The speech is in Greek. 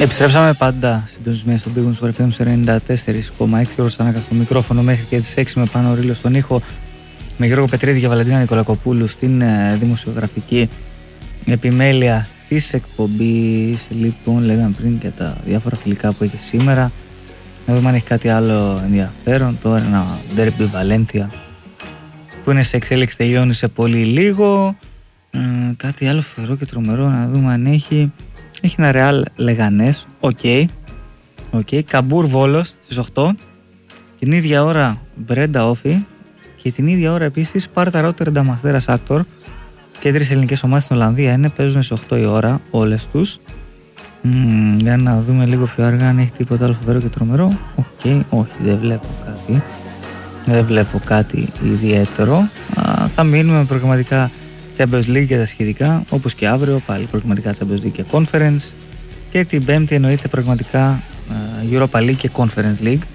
Επιστρέψαμε πάντα συντονισμένοι στον Big Wings FM στο 94,6 ώρες ανάκα στο μικρόφωνο μέχρι και τις 6 με Πάνο Ρήλο στον ήχο, με Γιώργο Πετρίδη και Βαλεντίνα Νικολακοπούλου στην δημοσιογραφική επιμέλεια της εκπομπής. Λοιπόν, λέγαμε πριν και τα διάφορα φιλικά που έχει σήμερα. Να δούμε αν έχει κάτι άλλο ενδιαφέρον. Τώρα ένα ντέρμπι Βαλένθια που είναι σε εξέλιξη, τελειώνει σε πολύ λίγο. Κάτι άλλο φοβερό και τρομερό να δούμε αν έχει. Έχει ένα Ρεάλ Λεγανές, οκ. Καμπούρ Βόλος στις 8. Την ίδια ώρα Μπρέντα Όφι. Και την ίδια ώρα επίσης Σπάρτα Ρότερνταμ Αστέρας Άκτορ. Και 3 ελληνικές ομάδες στην Ολλανδία είναι, παίζουν στις 8 η ώρα όλες τους. Για να δούμε λίγο πιο αργά αν έχει τίποτα άλλο φοβερό και τρομερό. Όχι, δεν βλέπω κάτι ιδιαίτερο. Θα μείνουμε προγραμματικά Champions League και τα σχετικά, όπως και αύριο πάλι προγραμματικά Champions League και Conference, και την Πέμπτη εννοείται προγραμματικά Europa League και Conference League.